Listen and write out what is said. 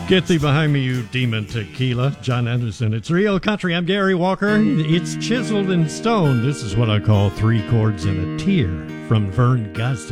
Get thee behind me, you demon tequila. John Anderson. It's real country. I'm Gary Walker. It's chiseled in stone. This is what I call 3 chords and a tear from Vern Gosdin.